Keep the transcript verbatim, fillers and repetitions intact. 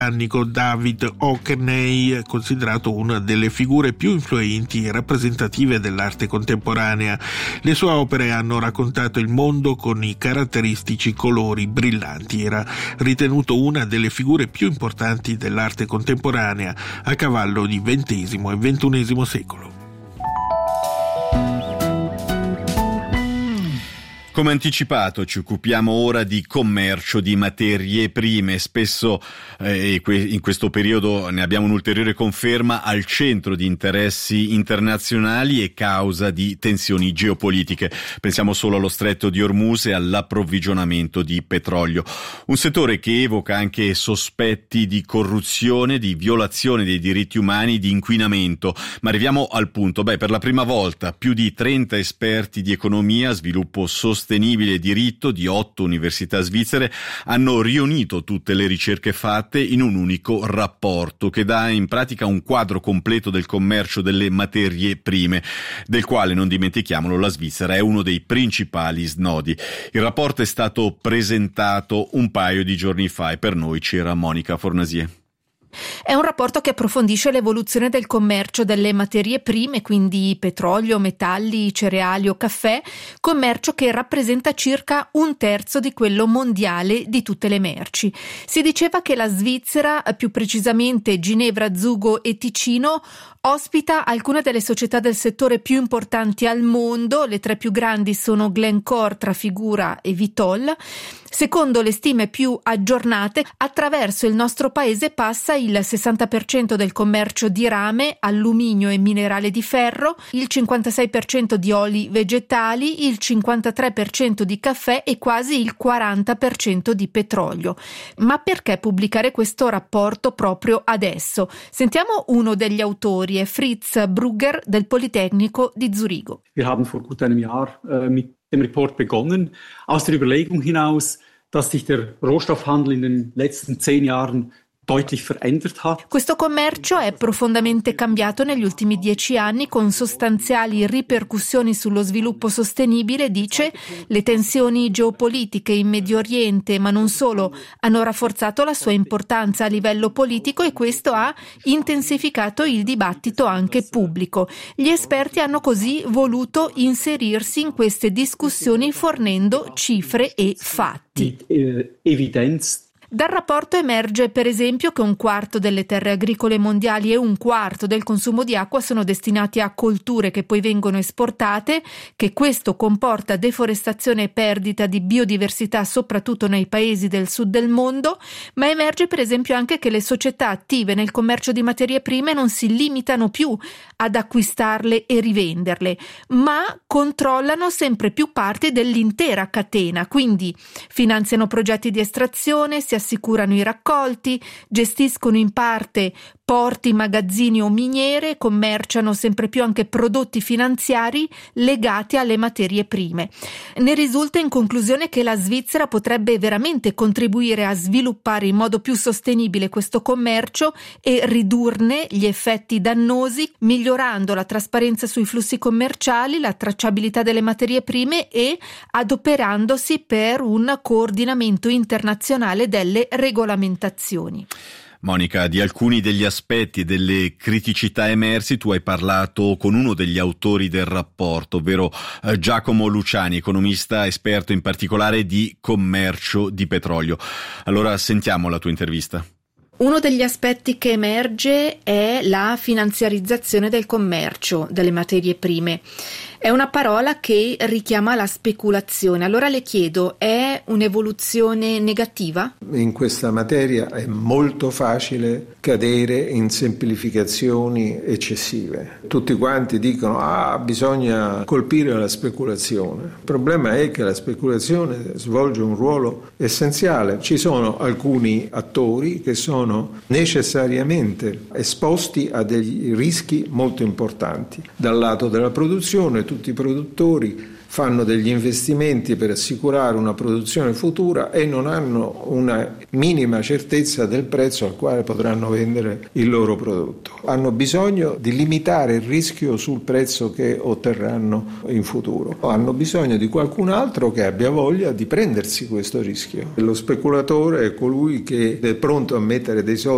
David Hockney, considerato una delle figure più influenti e rappresentative dell'arte contemporanea. Le sue opere hanno raccontato il mondo con i caratteristici colori brillanti. Era ritenuto una delle figure più importanti dell'arte contemporanea a cavallo di ventesimo e ventunesimo secolo. Come anticipato, ci occupiamo ora di commercio di materie prime. Spesso eh, in questo periodo ne abbiamo un'ulteriore conferma, al centro di interessi internazionali e causa di tensioni geopolitiche. Pensiamo solo allo stretto di Hormuz e all'approvvigionamento di petrolio. Un settore che evoca anche sospetti di corruzione, di violazione dei diritti umani, di inquinamento. Ma arriviamo al punto. Beh, per la prima volta più di trenta esperti di economia, sviluppo sostenibile sostenibile e diritto di otto università svizzere hanno riunito tutte le ricerche fatte in un unico rapporto che dà in pratica un quadro completo del commercio delle materie prime, del quale, non dimentichiamolo, la Svizzera è uno dei principali snodi. Il rapporto è stato presentato un paio di giorni fa e per noi c'era Monica Fornasier. È un rapporto che approfondisce l'evoluzione del commercio delle materie prime, quindi petrolio, metalli, cereali o caffè, commercio che rappresenta circa un terzo di quello mondiale di tutte le merci. Si diceva che la Svizzera, più precisamente Ginevra, Zugo e Ticino, ospita alcune delle società del settore più importanti al mondo. Le tre più grandi sono Glencore, Trafigura e Vitol. Secondo le stime più aggiornate, attraverso il nostro paese passa il sessanta per cento del commercio di rame, alluminio e minerale di ferro, il cinquantasei per cento di oli vegetali, il cinquantatré per cento di caffè e quasi il quaranta per cento di petrolio. Ma perché pubblicare questo rapporto proprio adesso? Sentiamo uno degli autori, è Fritz Brugger del Politecnico di Zurigo. Wir haben vor gut einem Jahr äh, mit dem Report begonnen, aus der Überlegung hinaus, dass sich der Rohstoffhandel in den letzten zehn Jahren deutlich verändert hat. Questo commercio è profondamente cambiato negli ultimi dieci anni con sostanziali ripercussioni sullo sviluppo sostenibile, dice. Le tensioni geopolitiche in Medio Oriente, ma non solo, hanno rafforzato la sua importanza a livello politico e questo ha intensificato il dibattito anche pubblico. Gli esperti hanno così voluto inserirsi in queste discussioni fornendo cifre e fatti. Mit, äh, Evidenz. Dal rapporto emerge per esempio che un quarto delle terre agricole mondiali e un quarto del consumo di acqua sono destinati a colture che poi vengono esportate, che questo comporta deforestazione e perdita di biodiversità soprattutto nei paesi del sud del mondo, ma emerge per esempio anche che le società attive nel commercio di materie prime non si limitano più ad acquistarle e rivenderle, ma controllano sempre più parti dell'intera catena, quindi finanziano progetti di estrazione, si assicurano i raccolti, gestiscono in parte porti, magazzini o miniere, commerciano sempre più anche prodotti finanziari legati alle materie prime. Ne risulta in conclusione che la Svizzera potrebbe veramente contribuire a sviluppare in modo più sostenibile questo commercio e ridurne gli effetti dannosi, migliorando la trasparenza sui flussi commerciali, la tracciabilità delle materie prime e adoperandosi per un coordinamento internazionale delle regolamentazioni. Monica, di alcuni degli aspetti e delle criticità emersi tu hai parlato con uno degli autori del rapporto, ovvero eh, Giacomo Luciani, economista esperto in particolare di commercio di petrolio. Allora sentiamo la tua intervista. Uno degli aspetti che emerge è la finanziarizzazione del commercio delle materie prime. È una parola che richiama la speculazione. Allora le chiedo, è un'evoluzione negativa? In questa materia è molto facile cadere in semplificazioni eccessive. Tutti quanti dicono ah bisogna colpire la speculazione. Il problema è che la speculazione svolge un ruolo essenziale. Ci sono alcuni attori che sono necessariamente esposti a degli rischi molto importanti. Dal lato della produzione, tutti i produttori fanno degli investimenti per assicurare una produzione futura e non hanno una minima certezza del prezzo al quale potranno vendere il loro prodotto. Hanno bisogno di limitare il rischio sul prezzo che otterranno in futuro. Hanno bisogno di qualcun altro che abbia voglia di prendersi questo rischio. Lo speculatore è colui che è pronto a mettere dei soldi